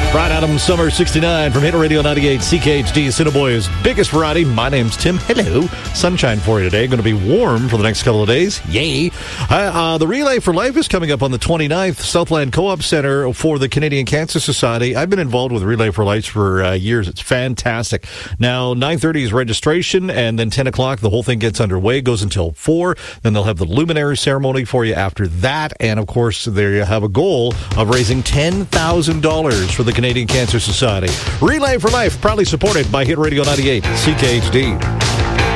Brian Adams, Summer 69 from Hit Radio 98 CKHD, Assiniboia's biggest variety. My name's Tim. Hello. Sunshine for you today. Going to be warm for the next couple of days. Yay. The Relay for Life is coming up on the 29th, Southland Co-op Center for the Canadian Cancer Society. I've been involved with Relay for Life for years. It's fantastic. Now, 9:30 is registration, and then 10 o'clock, the whole thing gets underway, goes until 4. Then they'll have the luminary ceremony for you after that. And, of course, there you have a goal of raising $10,000 for the Canadian Cancer Society. Relay for Life, proudly supported by Hit Radio 98 CKHD.